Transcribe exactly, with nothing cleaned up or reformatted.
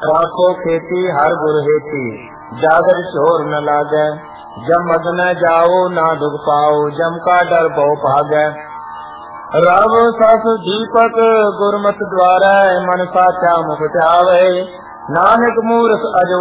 राखो खेती हर गुर हेती, जागर चोर न लागै। जम मद न जाओ ना दुख पाओ, जम का डर बहु भागै। रव सस दीपक गुरमत द्वारा, मन साचा मुख ध्यावै। नानक मूरख अज